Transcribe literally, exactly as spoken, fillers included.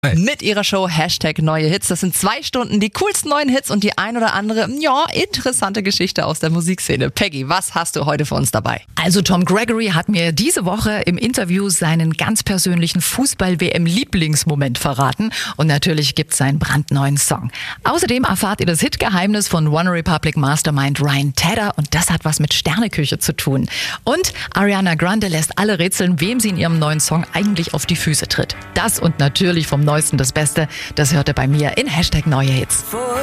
Hi. Mit ihrer Show Hashtag Neue Hits. Das sind zwei Stunden die coolsten neuen Hits und die ein oder andere, ja, interessante Geschichte aus der Musikszene. Peggy, was hast du heute für uns dabei? Also Tom Gregory hat mir diese Woche im Interview seinen ganz persönlichen Fußball-W M-Lieblingsmoment verraten und natürlich gibt's seinen brandneuen Song. Außerdem erfahrt ihr das Hitgeheimnis von One Republic Mastermind Ryan Tedder und das hat was mit Sterneküche zu tun. Und Ariana Grande lässt alle rätseln, wem sie in ihrem neuen Song eigentlich auf die Füße tritt. Das und natürlich vom Neuesten das Beste, das hört ihr bei mir in Hashtag Neue Hits.